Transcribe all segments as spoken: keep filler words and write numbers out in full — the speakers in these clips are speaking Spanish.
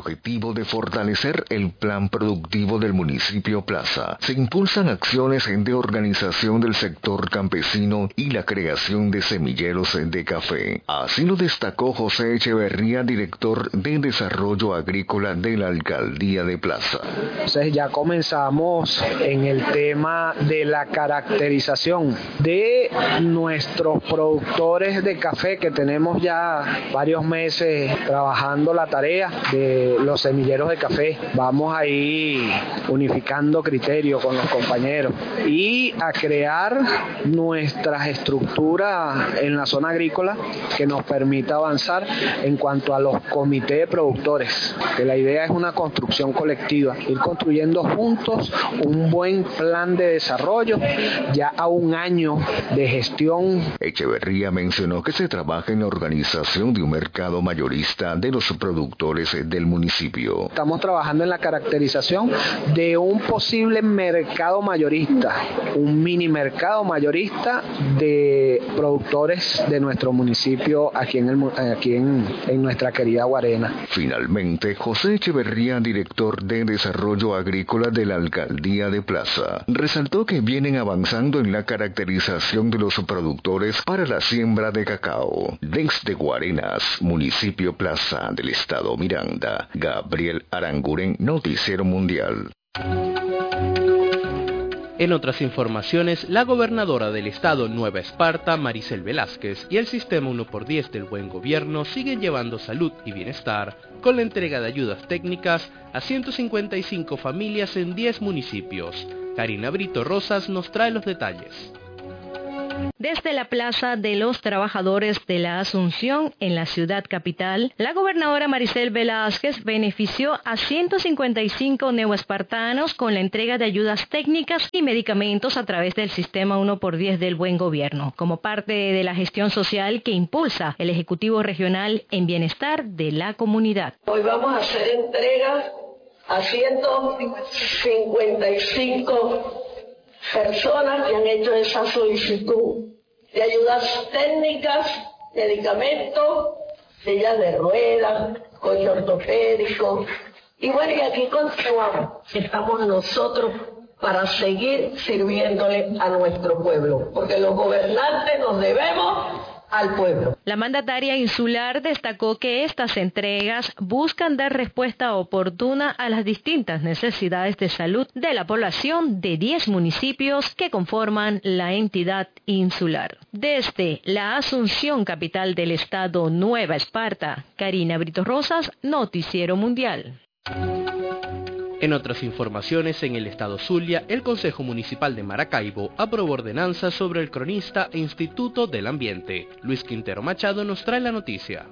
objetivo de fortalecer el plan productivo del municipio Plaza, se impulsan acciones de organización del sector campesino y la creación de semilleros de café. Así lo destacó José Echeverría, director de Desarrollo Agrícola de la Alcaldía de Plaza. Entonces ya comenzamos en el tema de la caracterización de nuestros productores de café, que tenemos ya varios meses trabajando la tarea de los semilleros de café. Vamos a ir unificando criterios con los compañeros y a crear nuestras estructuras en la zona agrícola que nos permita avanzar en cuanto a los comités de productores, que la idea es una construcción colectiva, ir construyendo juntos un buen plan de desarrollo ya a un año de gestión. Echeverría mencionó que se trabaja en la organización de un mercado mayorista de los productores del municipio. Estamos trabajando en la caracterización de un posible mercado mayorista, un mini mercado mayorista de productores de nuestro municipio aquí en, el, aquí en, en nuestra querida Guarena. Finalmente, José Echeverría, director de Desarrollo Agrícola de la Alcaldía de Plaza, resaltó que vienen avanzando en la caracterización de los productores para la siembra de cacao. Desde Guarenas, municipio Plaza del estado Miranda, Gabriel Aranguren, Noticiero Mundial. En otras informaciones, la gobernadora del estado Nueva Esparta, Maricel Velázquez, y el sistema uno por diez del Buen Gobierno siguen llevando salud y bienestar con la entrega de ayudas técnicas a ciento cincuenta y cinco familias en diez municipios. Karina Brito Rosas nos trae los detalles. Desde la Plaza de los Trabajadores de la Asunción, en la ciudad capital, la gobernadora Maricel Velázquez benefició a ciento cincuenta y cinco neoespartanos con la entrega de ayudas técnicas y medicamentos a través del sistema uno por diez del Buen Gobierno, como parte de la gestión social que impulsa el Ejecutivo Regional en bienestar de la comunidad. Hoy vamos a hacer entrega a ciento cincuenta y cinco personas que han hecho esa solicitud de ayudas técnicas, medicamentos, sillas de ruedas, coche ortopédico. Y bueno, y aquí continuamos. Estamos nosotros para seguir sirviéndole a nuestro pueblo, porque los gobernantes nos debemos al pueblo. La mandataria insular destacó que estas entregas buscan dar respuesta oportuna a las distintas necesidades de salud de la población de diez municipios que conforman la entidad insular. Desde la Asunción, capital del estado Nueva Esparta, Karina Brito Rosas, Noticiero Mundial. En otras informaciones, en el estado Zulia, el Consejo Municipal de Maracaibo aprobó ordenanzas sobre el cronista e Instituto del Ambiente. Luis Quintero Machado nos trae la noticia.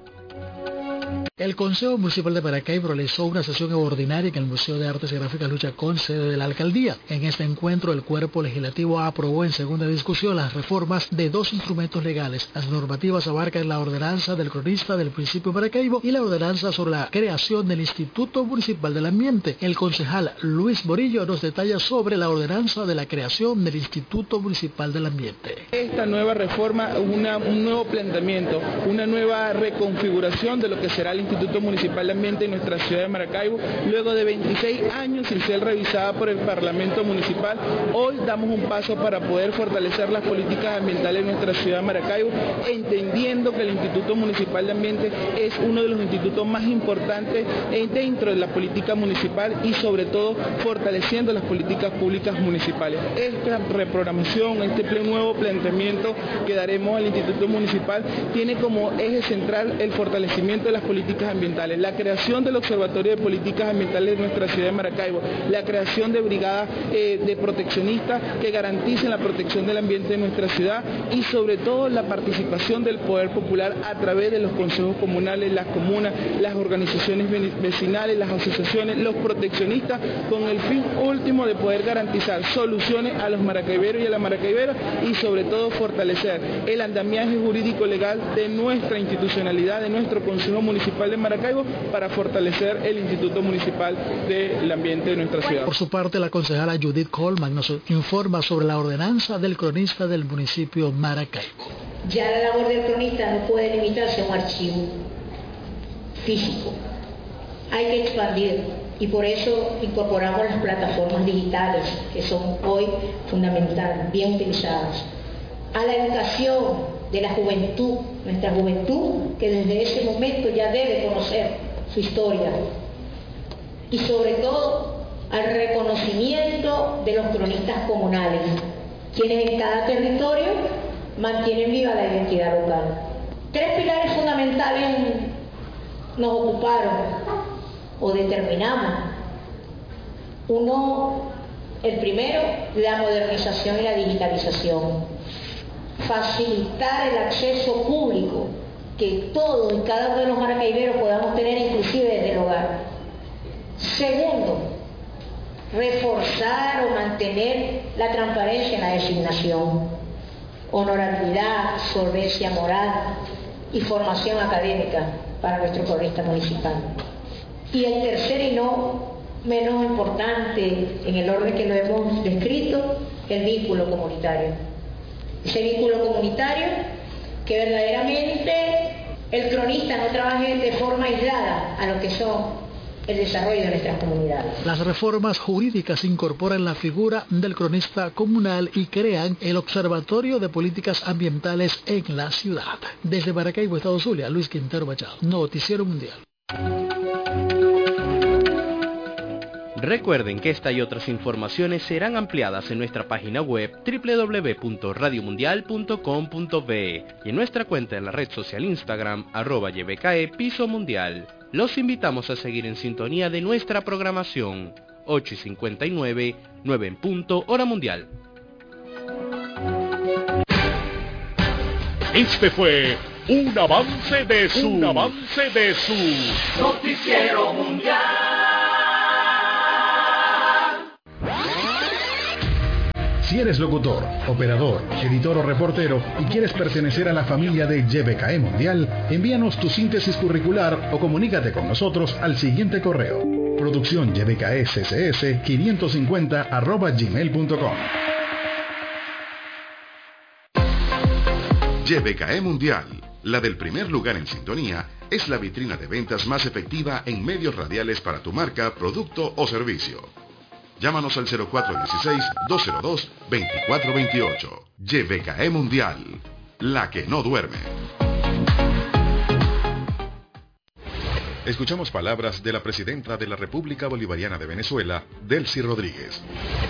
El Consejo Municipal de Maracaibo realizó una sesión ordinaria en el Museo de Artes Gráficas Lucha con sede de la Alcaldía. En este encuentro, el Cuerpo Legislativo aprobó en segunda discusión las reformas de dos instrumentos legales. Las normativas abarcan la ordenanza del cronista del municipio de Maracaibo y la ordenanza sobre la creación del Instituto Municipal del Ambiente. El concejal Luis Morillo nos detalla sobre la ordenanza de la creación del Instituto Municipal del Ambiente. Esta nueva reforma es una, un nuevo planteamiento, una nueva reconfiguración de lo que será el Instituto Municipal de Ambiente en nuestra ciudad de Maracaibo, luego de veintiséis años sin ser revisada por el Parlamento Municipal. Hoy damos un paso para poder fortalecer las políticas ambientales en nuestra ciudad de Maracaibo, entendiendo que el Instituto Municipal de Ambiente es uno de los institutos más importantes dentro de la política municipal y sobre todo fortaleciendo las políticas públicas municipales. Esta reprogramación, este nuevo planteamiento que daremos al Instituto Municipal tiene como eje central el fortalecimiento de las políticas ambientales, la creación del Observatorio de Políticas Ambientales de nuestra ciudad de Maracaibo, la creación de brigadas eh, de proteccionistas que garanticen la protección del ambiente de nuestra ciudad y sobre todo la participación del poder popular a través de los consejos comunales, las comunas, las organizaciones vecinales, las asociaciones, los proteccionistas, con el fin último de poder garantizar soluciones a los maracaiberos y a las maracaiberas y sobre todo fortalecer el andamiaje jurídico legal de nuestra institucionalidad, de nuestro Consejo Municipal de Maracaibo, para fortalecer el Instituto Municipal del Ambiente de nuestra ciudad. Por su parte, la concejala Judith Coleman nos informa sobre la ordenanza del cronista del municipio Maracaibo. Ya la labor del cronista no puede limitarse a un archivo físico. hay que expandir y por eso incorporamos las plataformas digitales que son hoy fundamentales, bien utilizadas. A la educación de la juventud, nuestra juventud que desde ese momento ya debe conocer su historia. Y sobre todo al reconocimiento de los cronistas comunales, quienes en cada territorio mantienen viva la identidad local. Tres pilares fundamentales nos ocuparon o determinamos. Uno, el primero, la modernización y la digitalización. Facilitar el acceso público, que todos y cada uno de los maracaiberos podamos tener, inclusive desde el hogar. Segundo, reforzar o mantener la transparencia en la designación, honorabilidad, solvencia moral y formación académica para nuestro cronista municipal. Y el tercer y no menos importante en el orden que lo hemos descrito, el vínculo comunitario. Ese vínculo comunitario que verdaderamente el cronista no trabaje de forma aislada a lo que son el desarrollo de nuestras comunidades. Las reformas jurídicas incorporan la figura del cronista comunal y crean el Observatorio de Políticas Ambientales en la ciudad. Desde Maracaibo, Estado Zulia, Luis Quintero Machado, Noticiero Mundial. Recuerden que esta y otras informaciones serán ampliadas en nuestra página web doble u doble u doble u punto radio mundial punto com punto be y en nuestra cuenta en la red social Instagram, arroba Y B K E Piso Mundial. Los invitamos a seguir en sintonía de nuestra programación. ocho y cincuenta y nueve, nueve en punto, hora mundial. Este fue un avance de su, un avance de su Noticiero Mundial. Si eres locutor, operador, editor o reportero y quieres pertenecer a la familia de Y B K E Mundial, envíanos tu síntesis curricular o comunícate con nosotros al siguiente correo: producción y b k e c c s quinientos cincuenta arroba gmail punto com. Y B K E Mundial, la del primer lugar en sintonía, es la vitrina de ventas más efectiva en medios radiales para tu marca, producto o servicio. Llámanos al cero cuatro uno seis, dos cero dos, dos cuatro dos ocho. Y B K E Mundial, la que no duerme. Escuchamos palabras de la presidenta de la República Bolivariana de Venezuela, Delcy Rodríguez.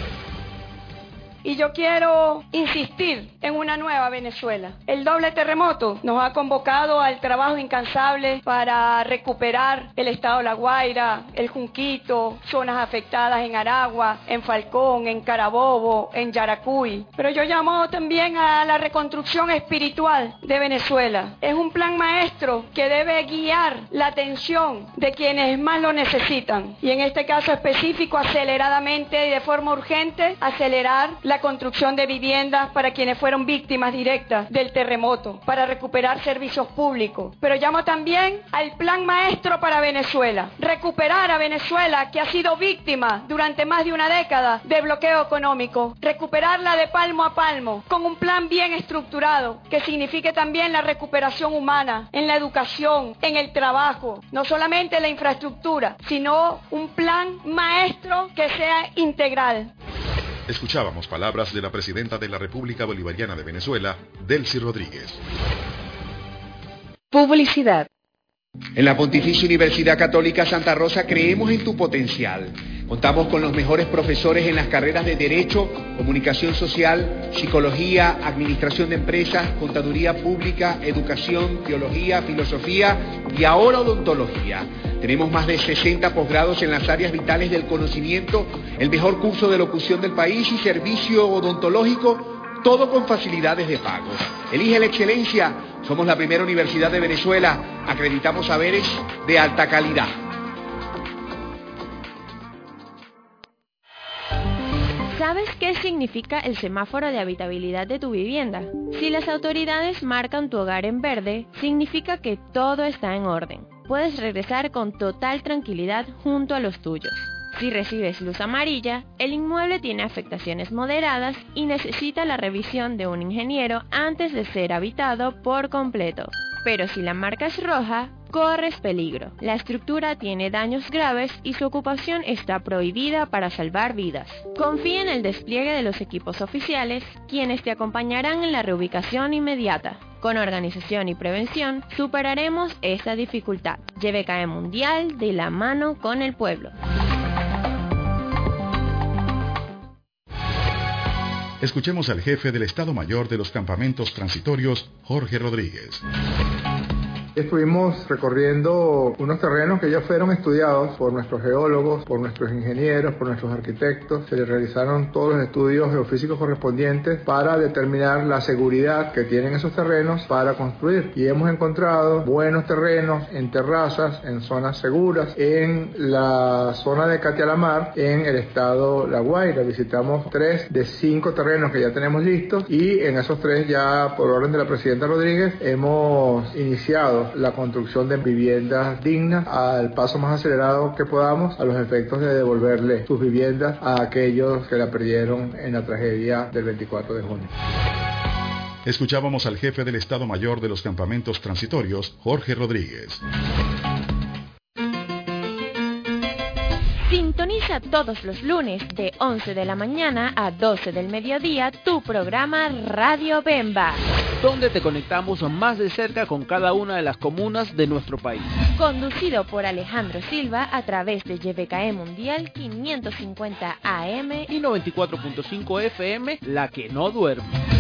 Y yo quiero insistir en una nueva Venezuela. El doble terremoto nos ha convocado al trabajo incansable para recuperar el estado La Guaira, el Junquito, zonas afectadas en Aragua, en Falcón, en Carabobo, en Yaracuy. Pero yo llamo también a la reconstrucción espiritual de Venezuela. Es un plan maestro que debe guiar la atención de quienes más lo necesitan. Y en este caso específico, aceleradamente y de forma urgente, acelerar la construcción de viviendas para quienes fueron víctimas directas del terremoto, para recuperar servicios públicos. Pero llamo también al plan maestro para Venezuela, recuperar a Venezuela, que ha sido víctima durante más de una década de bloqueo económico, recuperarla de palmo a palmo, con un plan bien estructurado, que signifique también la recuperación humana, en la educación, en el trabajo, no solamente la infraestructura, sino un plan maestro que sea integral. Escuchábamos palabras de la presidenta de la República Bolivariana de Venezuela, Delcy Rodríguez. Publicidad. En la Pontificia Universidad Católica Santa Rosa creemos en tu potencial. Contamos con los mejores profesores en las carreras de Derecho, Comunicación Social, Psicología, Administración de Empresas, Contaduría Pública, Educación, Teología, Filosofía y ahora Odontología. Tenemos más de sesenta posgrados en las áreas vitales del conocimiento, el mejor curso de locución del país y servicio odontológico, todo con facilidades de pago. Elige la excelencia. Somos la primera universidad de Venezuela. Acreditamos saberes de alta calidad. ¿Sabes qué significa el semáforo de habitabilidad de tu vivienda? Si las autoridades marcan tu hogar en verde, significa que todo está en orden. Puedes regresar con total tranquilidad junto a los tuyos. Si recibes luz amarilla, el inmueble tiene afectaciones moderadas y necesita la revisión de un ingeniero antes de ser habitado por completo. Pero si la marca es roja, corres peligro. La estructura tiene daños graves y su ocupación está prohibida para salvar vidas. Confía en el despliegue de los equipos oficiales, quienes te acompañarán en la reubicación inmediata. Con organización y prevención, superaremos esta dificultad. J B K E Mundial, de la mano con el pueblo. Escuchemos al jefe del Estado Mayor de los Campamentos Transitorios, Jorge Rodríguez. Estuvimos recorriendo unos terrenos que ya fueron estudiados por nuestros geólogos, por nuestros ingenieros, por nuestros arquitectos. Se les realizaron todos los estudios geofísicos correspondientes para determinar la seguridad que tienen esos terrenos para construir. Y hemos encontrado buenos terrenos en terrazas, en zonas seguras, en la zona de Catialamar, en el estado La Guaira. Visitamos tres de cinco terrenos que ya tenemos listos y en esos tres ya, por orden de la presidenta Rodríguez, hemos iniciado la construcción de viviendas dignas al paso más acelerado que podamos, a los efectos de devolverle sus viviendas a aquellos que la perdieron en la tragedia del veinticuatro de junio. Escuchábamos al jefe del Estado Mayor de los Campamentos Transitorios, Jorge Rodríguez. Sintoniza todos los lunes de once de la mañana a doce del mediodía tu programa Radio Bemba, donde te conectamos más de cerca con cada una de las comunas de nuestro país. Conducido por Alejandro Silva a través de J B K E Mundial quinientos cincuenta A M y noventa y cuatro punto cinco F M, la que no duerme.